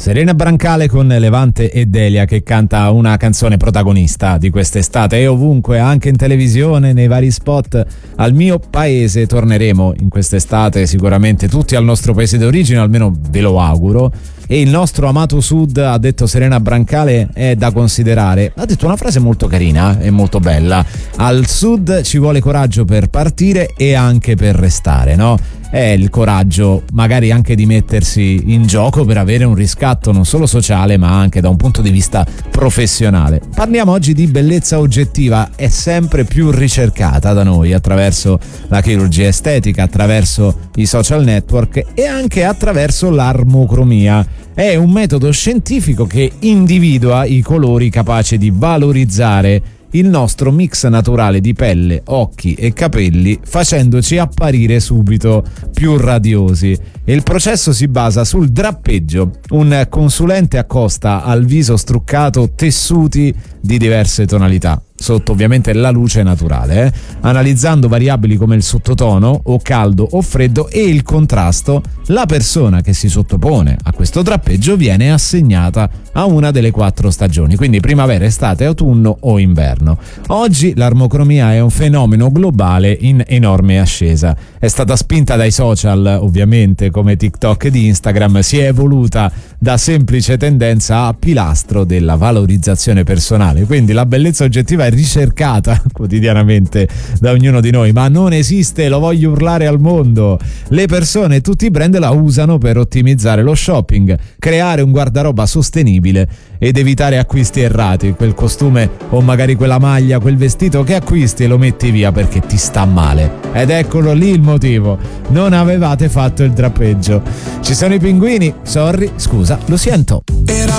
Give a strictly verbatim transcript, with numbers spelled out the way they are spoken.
Serena Brancale con Levante e Delia che canta una canzone protagonista di quest'estate e ovunque, anche in televisione, nei vari spot. Al mio paese torneremo in quest'estate, sicuramente tutti al nostro paese d'origine, almeno ve lo auguro. E il nostro amato sud, ha detto Serena Brancale, è da considerare. Ha detto una frase molto carina e molto bella: al sud ci vuole coraggio per partire e anche per restare, no? È il coraggio magari anche di mettersi in gioco per avere un riscatto non solo sociale ma anche da un punto di vista professionale. Parliamo oggi di bellezza oggettiva, è sempre più ricercata da noi attraverso la chirurgia estetica, attraverso i social network e anche attraverso l'armocromia. È un metodo scientifico che individua i colori capaci di valorizzare il nostro mix naturale di pelle, occhi e capelli, facendoci apparire subito più radiosi. E il processo si basa sul drappeggio. Un consulente accosta al viso struccato tessuti di diverse tonalità, sotto ovviamente la luce naturale, eh? analizzando variabili come il sottotono o caldo o freddo e il contrasto. La persona che si sottopone a questo drappeggio viene assegnata a una delle quattro stagioni, quindi primavera, estate, autunno o inverno. Oggi l'armocromia è un fenomeno globale in enorme ascesa. È stata spinta dai social, ovviamente, come TikTok ed Instagram, si è evoluta da semplice tendenza a pilastro della valorizzazione personale. Quindi la bellezza oggettiva è ricercata quotidianamente da ognuno di noi, ma non esiste, lo voglio urlare al mondo. Le persone e tutti i brand la usano per ottimizzare lo shopping, creare un guardaroba sostenibile ed evitare acquisti errati, quel costume o magari quella maglia, quel vestito che acquisti e lo metti via perché ti sta male. Ed eccolo lì il motivo: non avevate fatto il drappeggio. Ci sono i pinguini, sorry, scusa, lo sento. Era